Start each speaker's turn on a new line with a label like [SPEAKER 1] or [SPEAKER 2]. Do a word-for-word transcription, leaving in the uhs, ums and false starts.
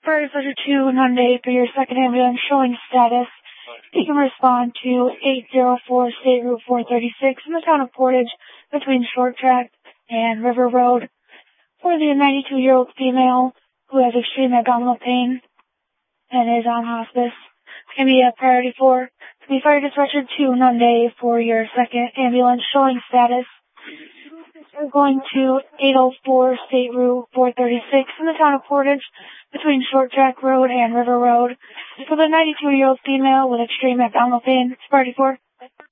[SPEAKER 1] Fire Dispatcher two, Hyundai, for your second ambulance showing status. You can respond to eight oh four State Route four thirty-six in the town of Portage between Short Track and River Road for the ninety-two-year-old female who has extreme abdominal pain and is on hospice. Can be a priority for to be Fire Dispatcher two, Hyundai, for your second ambulance showing status. We're going to eight oh four State Route four thirty-six in the town of Portage between Short Track Road and River Road for the ninety-two-year-old female with extreme abdominal pain. It's priority four.